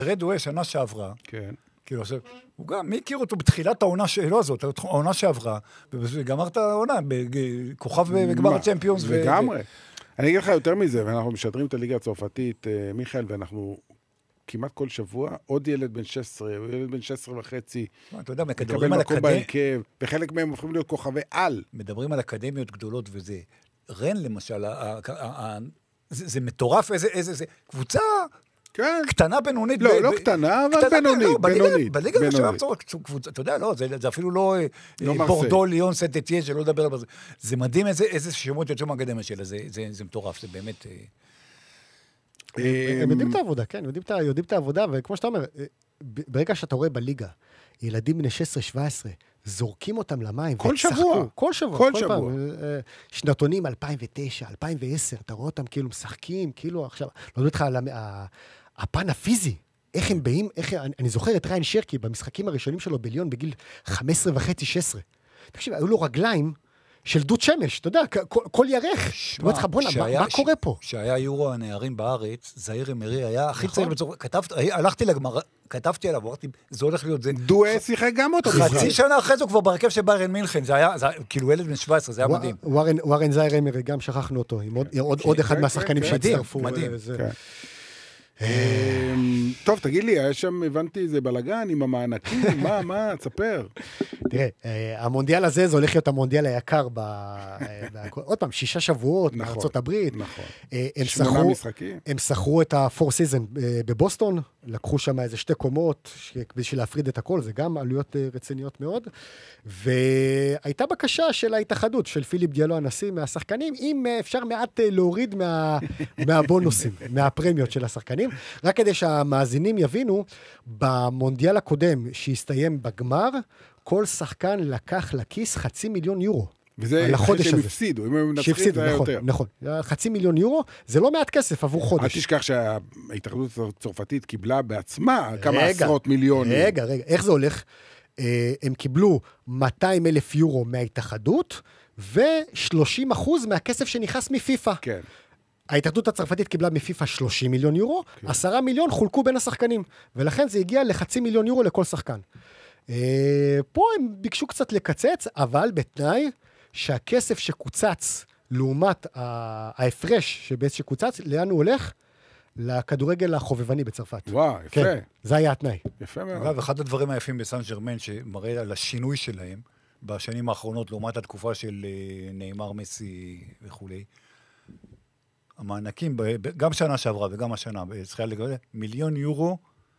רד הוא שנה שעברה. כן. כאילו, הוא גם, מי הכיר אותו בתחילת העונה שלו הזאת, העונה שעברה, וגמר את העונה, בכוכב בגמר הצ'מפיונס. לגמרי. אני אגיד לך יותר מזה, ואנחנו משדרים את הליגה הצרפתית, מיכאל, ואנחנו כמעט כל שבוע, עוד ילד בן 16, או ילד בן 16 וחצי, אתה יודע, מקבל מקום בהרכב, וחלק מהם הופכים להיות כוכבי על. מדברים על אקדמיות גדולות וזה. רן למשל, זה מטורף, איזה קבוצה קטנה בינונית. לא קטנה, אבל בינונית. בליגה אתה יודע, זה אפילו לא בורדו, ליון, סנט-אתיין, שלא לדבר על זה. זה מדהים איזה שמות יוצאים מהאקדמיה שלה, זה מטורף, זה באמת... הם יודעים את העבודה, כן, יודעים את העבודה, וכמו שאתה אומר, ברגע שאתה רואה בליגה, ילדים בני 16-17, זורקים אותם למים. כל שבוע. כל שבוע. שנתונים 2009, 2010, אתה רואה אותם כאילו משחקים, כאילו עכשיו, לא יודע לך על הפן הפיזי, איך הם באים, אני זוכר את ריין שרקי במשחקים הראשונים שלו בליון בגיל 15.5-16. תקשיב, היו לו רגליים של דוד שמש, אתה יודע, כל ירך. אתה אומר לך, בונה, מה קורה פה? שהיה יורו הנערים בארץ, זהיר אמרי היה הכי צעיר בצורה, הלכתי לגמר, כתבתי עליו, אמרתי, זה הולך להיות זה. דואה שיחק גם אותו. חצי שנה אחרי זה הוא כבר ברכב של ביירן מינכן, זה היה, כאילו ילד בן 17, זה היה מדהים. וורן זהיר אמרי, גם שכחנו אותו, עם עוד אחד מהשחקנים שהצטרפו. מדהים. טוב, תגיד לי, היה שם, הבנתי, איזה בלגן עם המענקים, מה, תספר. תראה, המונדיאל הזה, זה הולך להיות המונדיאל היקר, עוד פעם, 6 שבועות, בארצות הברית. נכון. 8 משחקים. הם שכרו את ה-4 season בבוסטון, לקחו שם איזה 2 קומות, בשביל להפריד את הכל, זה גם עלויות רציניות מאוד, והייתה בקשה של ההתאחדות, של פיליפ דיאלו הנשיא, מהשחקנים, אם אפשר מעט להוריד מהבונוסים, מהפרמיות של השחקנים, רק כדי שהמאזינים יבינו, במונדיאל הקודם שהסתיים בגמר, כל שחקן לקח לכיס 500,000 יורו. וזה אחרי שהם הפסידו, אם הם נצחים זה היה יותר. נכון, 500,000 יורו, זה לא מעט כסף עבור חודש. אל תשכח שההתאחדות הצרפתית קיבלה בעצמה כמה עשרות מיליונים. רגע, איך זה הולך? הם קיבלו 200,000 יורו מההתאחדות, ו30% מהכסף שנכנס מפיפה. כן. ההתאחדות הצרפתית קיבלה מפיפה 30 מיליון יורו, 10 מיליון חולקו בין השחקנים, ולכן זה הגיע ל500,000 יורו לכל שחקן. פה הם ביקשו קצת לקצץ, אבל בתנאי שהכסף שקוצץ, לעומת ההפרש שבעצם שקוצץ, לאן הוא הולך? לכדורגל החובבני בצרפת. וואו, יפה. כן, זה היה התנאי. יפה מאוד. אגב, אחד הדברים היפים בסן ז'רמן, שמראה על השינוי שלהם, בשנים האחרונות, לעומת התקופה של ניימר, מסי וכו'. המענקים, גם שנה שעברה וגם השנה, מיליון יורו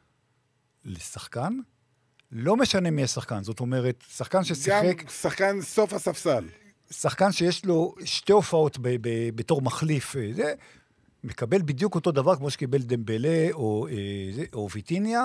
לשחקן, לא משנה מי השחקן, זאת אומרת, שחקן ששיחק... גם שחקן סוף הספסל. שחקן שיש לו 2 הופעות בתור מחליף, זה מקבל בדיוק אותו דבר כמו שקיבל דמבלה או ויטיניה,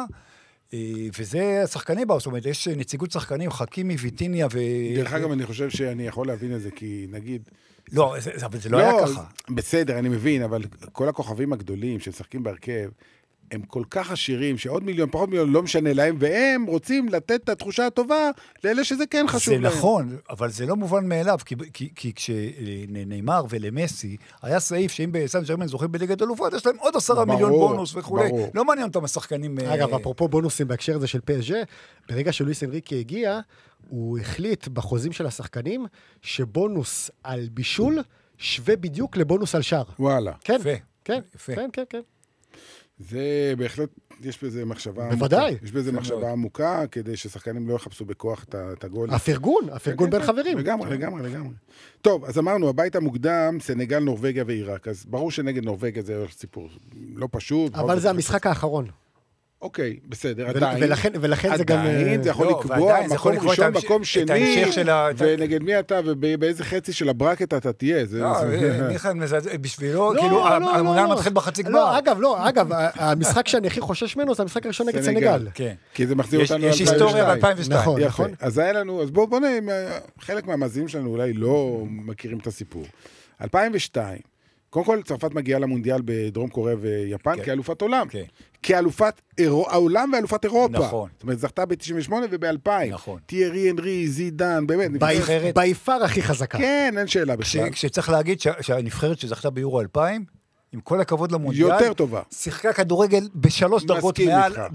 וזה השחקנים באו, זאת אומרת, יש נציגות שחקנים, חכימי, ויטיניה דרך אגב, אני חושב שאני יכול להבין את זה, כי נגיד... לא, אבל זה לא היה ככה. בסדר, אני מבין, אבל כל הכוכבים הגדולים ששחקים בהרכב, הם כל כך עשירים, שעוד מיליון, פחות מיליון, לא משנה להם, והם רוצים לתת את התחושה הטובה לאלה שזה כן חשוב להם. זה נכון, אבל זה לא מובן מאליו, כי כשניימר ולמסי, היה סעיף שאם בסן ז'רמן זוכים בליגת אלופות, יש להם עוד 10 מיליון בונוס וכו'. לא מעניין אותם השחקנים... אגב, אפרופו בונוסים בהקשר הזה של PSG, ברגע שלואיס אנריקי הגיע, הוא החליט בחוזים של השחקנים, שבונוס על בישול שווה בדיוק לבונוס על שער. וואלה. כן, כן, כן. זה בהחלט, יש בזה מחשבה בוודאי. עמוקה. יש בזה מחשבה עמוקה, כדי ששחקנים לא יחפשו בכוח את הגול. הפרגון בין חברים. לגמרי. טוב, אז אמרנו, הבית המוקדם, סנגל, נורווגיה ועיראק. אז ברור שנגד נורווגיה זה סיפור לא פשוט. אבל זה המשחק האחרון. אוקיי, בסדר, עדיין. ולכן זה גם... עדיין זה יכול לקבוע מקום ראשון, מקום שני, ונגד מי אתה, ובאיזה חצי של הברקט אתה תהיה. בשבילו, כאילו, המונדיאל מתחיל בחצי גמר. אגב, המשחק שאני הכי חושש ממנו, זה המשחק הראשון נגד סנגל. כי זה מחזיר אותנו יש היסטוריה ב-2002. נכון. אז היה לנו, אז בואו חלק מהמאזינים שלנו אולי לא מכירים את הסיפור. 2002, קודם כל, צרפת מגיעה למונדיאל בדרום קוריאה ויפן כאלופת עולם. כאלופת העולם ואלופת אירופה. נכון. זאת אומרת, זכתה ב-98 וב-2000. נכון. תיארי, אנרי, זידן, באמת. ביפר הכי חזקה. כן, אין שאלה בכלל. כשצריך להגיד שהנבחרת שזכתה ביורו 2000, עם כל הכבוד למונדיאל, יותר טובה. שיחקה כדורגל ב3 דרגות מעל,